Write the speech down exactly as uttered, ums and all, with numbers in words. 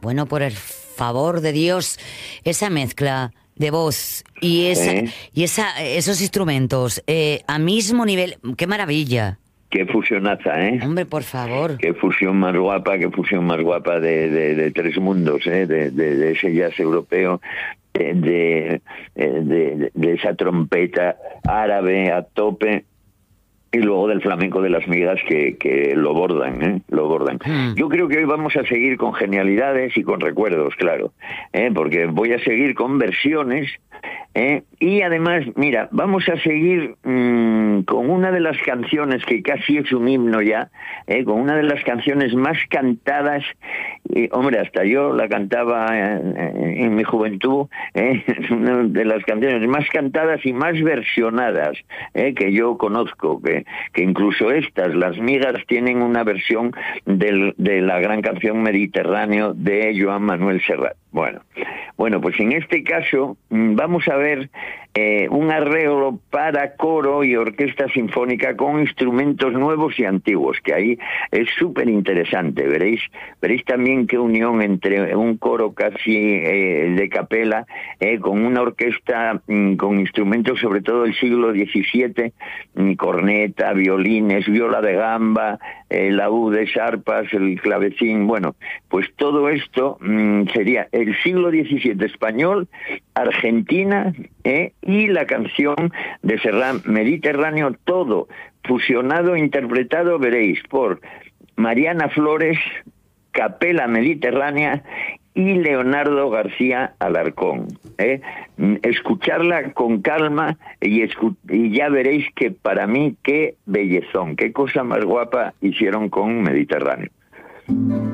Bueno, por el favor de Dios, esa mezcla de voz y esa ¿Eh? y esa esos instrumentos eh, a mismo nivel, qué maravilla. Qué fusionaza, ¿eh? Hombre, por favor. Qué fusión más guapa, qué fusión más guapa de, de, de tres mundos, ¿eh? De, de, de ese jazz europeo, de, de, de, de esa trompeta árabe a tope. Y luego del flamenco de las migas que, que lo bordan, ¿eh? Lo bordan. Mm. Yo creo que hoy vamos a seguir con genialidades y con recuerdos, claro, ¿eh? Porque voy a seguir con versiones, ¿eh? Y además, mira, vamos a seguir mmm, con una de las canciones que casi es un himno ya, ¿eh? Con una de las canciones más cantadas, y, hombre, hasta yo la cantaba en, en mi juventud, ¿eh? Es una de las canciones más cantadas y más versionadas, ¿eh? Que yo conozco, que que incluso estas, las migas, tienen una versión del, de la gran canción Mediterráneo de Joan Manuel Serrat. Bueno, bueno, pues en este caso vamos a ver eh, un arreglo para coro y orquesta sinfónica con instrumentos nuevos y antiguos, que ahí es súper interesante. Veréis, veréis también qué unión entre un coro casi eh, de capela eh, con una orquesta mm, con instrumentos sobre todo del siglo diecisiete, mm, corneta, violines, viola de gamba, eh, laúdes, arpas, el clavecín. Bueno, pues todo esto mm, sería el siglo diecisiete español, Argentina, eh, y la canción de Serrat, Mediterráneo, todo fusionado, interpretado, veréis, por Mariana Flores, Capela Mediterránea y Leonardo García Alarcón. ¿eh? Escucharla con calma y, escu y ya veréis que para mí qué bellezón, qué cosa más guapa hicieron con Mediterráneo.